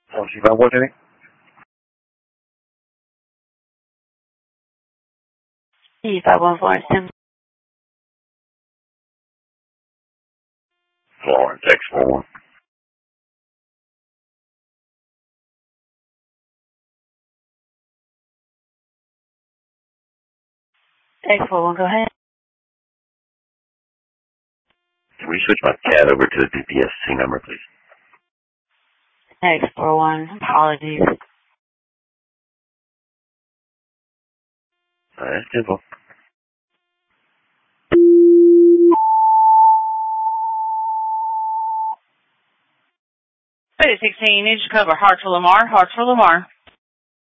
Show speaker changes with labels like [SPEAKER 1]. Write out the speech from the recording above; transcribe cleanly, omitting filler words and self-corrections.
[SPEAKER 1] Sullivan, what's your name?
[SPEAKER 2] E514
[SPEAKER 1] Florence, X41.
[SPEAKER 2] X41, go ahead.
[SPEAKER 1] Can we switch my CAD over to the DPSC number, please?
[SPEAKER 2] X41, apologies.
[SPEAKER 1] Alright, simple.
[SPEAKER 2] 3016, need to cover Hartsville Lamar.